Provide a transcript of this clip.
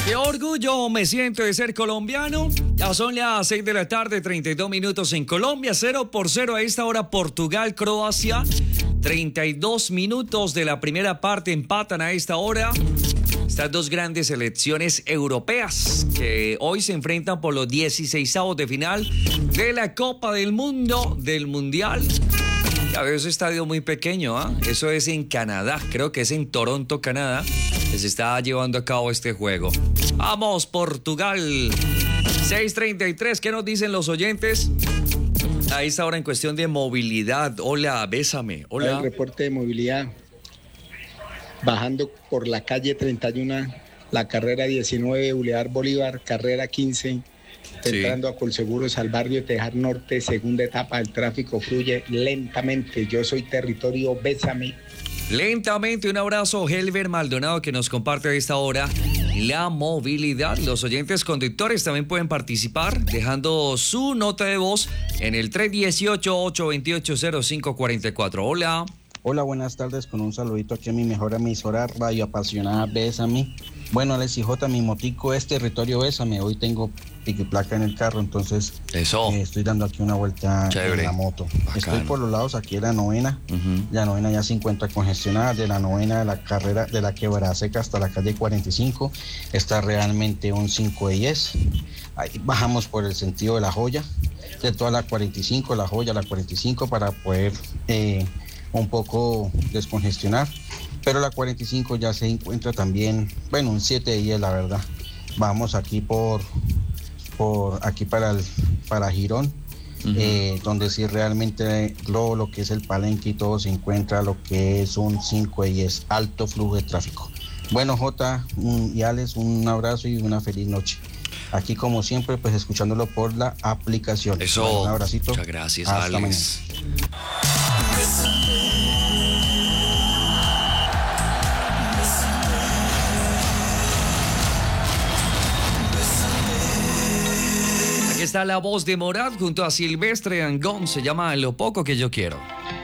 Qué orgullo me siento de ser colombiano. Ya son las 6 de la tarde, 32 minutos en Colombia, 0-0 a esta hora Portugal-Croacia. 32 minutos de la primera parte empatan a esta hora. Estas dos grandes selecciones europeas que hoy se enfrentan por los 16avos de final de la Copa del Mundo, del Mundial. Ya veo ese estadio muy pequeño, ¿ah? Eso es en Canadá, creo que es en Toronto, Canadá, que se está llevando a cabo este juego. Vamos, Portugal. 6:33, ¿qué nos dicen los oyentes? A esta hora en cuestión de movilidad. Hola, bésame. Hola. El reporte de movilidad. Bajando por la calle 31, la carrera 19, Boulevard Bolívar, carrera 15, entrando a Colseguros al barrio Tejar Norte, segunda etapa, el tráfico fluye lentamente. Yo soy territorio Bésame. Lentamente, un abrazo, Helber Maldonado, que nos comparte a esta hora la movilidad. Los oyentes conductores también pueden participar dejando su nota de voz en el 318-828-0544. Hola. Hola, buenas tardes, con un saludito aquí a mi mejor emisora, Radio Apasionada Bésame. Bueno, Alex y J, mi motico es territorio Bésame. Hoy tengo pico y placa en el carro, entonces estoy dando aquí una vuelta en la moto. Bacano. Estoy por los lados aquí de la novena. La novena ya se encuentra congestionada. De la novena de la carrera de la Quebrada Seca hasta la calle 45 está realmente un 5 de 10. Ahí bajamos por el sentido de La Joya, de toda la 45, La Joya, la 45 para poder un poco descongestionar, pero la 45 ya se encuentra también, bueno, un 7 de 10 la verdad. Vamos aquí por aquí para Girón, donde sí realmente lo que es el Palenque y todo se encuentra lo que es un 5 de 10, alto flujo de tráfico. Bueno, Jota y Alex, un abrazo y una feliz noche. Aquí como siempre, pues escuchándolo por la aplicación. Eso. Bueno, un abracito. Muchas gracias, hasta Alex. Mañana. Aquí está la voz de Morat junto a Silvestre Angón. Se llama Lo poco que yo quiero.